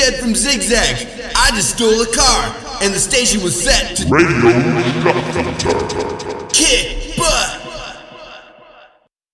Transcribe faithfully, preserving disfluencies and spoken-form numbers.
Jed from Zigzag. I just stole a car, and the station was set to Radio Shotgunter. kick